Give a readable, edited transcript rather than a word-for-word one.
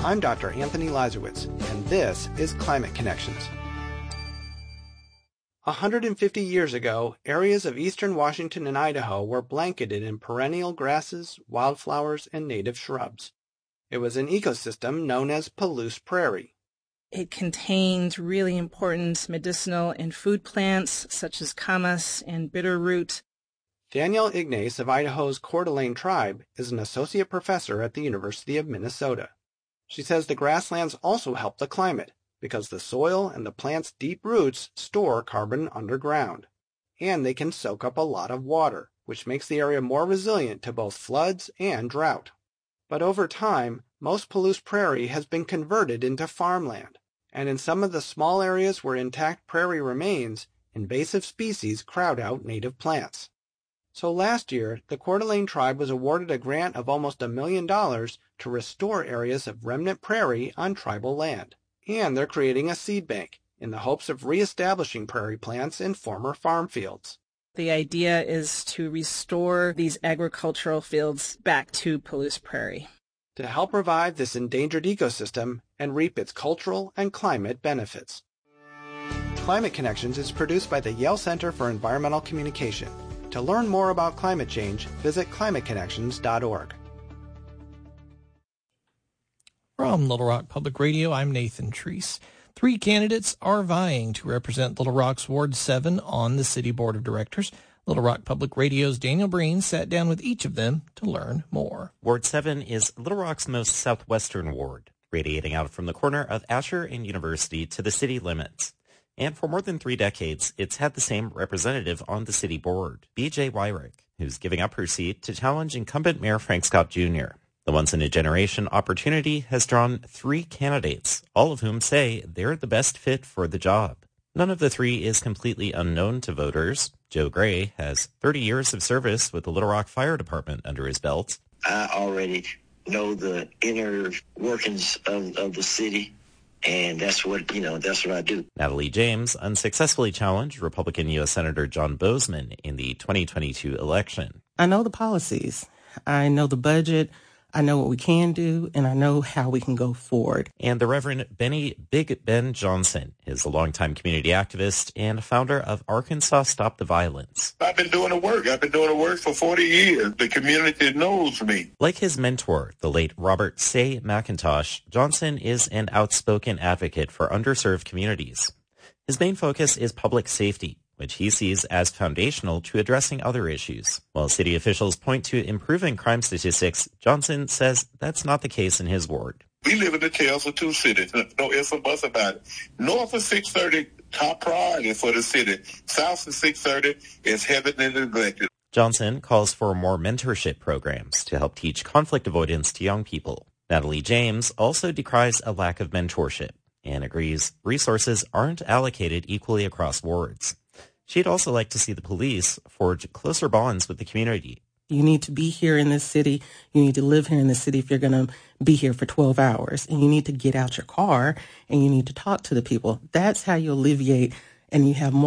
I'm Dr. Anthony Lazarowitz, and this is Climate Connections. 150 years ago, areas of eastern Washington and Idaho were blanketed in perennial grasses, wildflowers, and native shrubs. It was an ecosystem known as Palouse Prairie. It contained really important medicinal and food plants such as camas and bitterroot. Danielle Ignace of Idaho's Coeur d'Alene tribe is an associate professor at the University of Minnesota. She says the grasslands also help the climate because the soil and the plant's deep roots store carbon underground, and they can soak up a lot of water, which makes the area more resilient to both floods and drought. But over time, most Palouse Prairie has been converted into farmland, and in some of the small areas where intact prairie remains, invasive species crowd out native plants. So last year, the Coeur d'Alene tribe was awarded a grant of almost $1 million to restore areas of remnant prairie on tribal land. And they're creating a seed bank in the hopes of reestablishing prairie plants in former farm fields. The idea is to restore these agricultural fields back to Palouse Prairie, to help revive this endangered ecosystem and reap its cultural and climate benefits. Climate Connections is produced by the Yale Center for Environmental Communication. To learn more about climate change, visit climateconnections.org. From Little Rock Public Radio, I'm Nathan Treese. 3 candidates are vying to represent Little Rock's Ward 7 on the City Board of Directors. Little Rock Public Radio's Daniel Breen sat down with each of them to learn more. Ward 7 is Little Rock's most southwestern ward, radiating out from the corner of Asher and University to the city limits. And for more than 3 decades, it's had the same representative on the city board, B.J. Wyrick, who's giving up her seat to challenge incumbent Mayor Frank Scott Jr. The once-in-a-generation opportunity has drawn 3 candidates, all of whom say they're the best fit for the job. None of the 3 is completely unknown to voters. Joe Gray has 30 years of service with the Little Rock Fire Department under his belt. I already know the inner workings of the city. And that's what I do. Natalie James unsuccessfully challenged Republican U.S. Senator John Bozeman in the 2022 election. I know the policies. I know the budget. I know what we can do, and I know how we can go forward. And the Reverend Benny Big Ben Johnson is a longtime community activist and founder of Arkansas Stop the Violence. I've been doing the work. I've been doing the work for 40 years. The community knows me. Like his mentor, the late Robert Say McIntosh, Johnson is an outspoken advocate for underserved communities. His main focus is public safety, which he sees as foundational to addressing other issues. While city officials point to improving crime statistics, Johnson says that's not the case in his ward. We live in the tails of 2 cities. No ifs or buts about it. North of 630, top priority for the city. South of 630 is heavily neglected. Johnson calls for more mentorship programs to help teach conflict avoidance to young people. Natalie James also decries a lack of mentorship and agrees resources aren't allocated equally across wards. She'd also like to see the police forge closer bonds with the community. You need to be here in this city. You need to live here in this city if you're going to be here for 12 hours. And you need to get out your car and you need to talk to the people. That's how you alleviate and you have more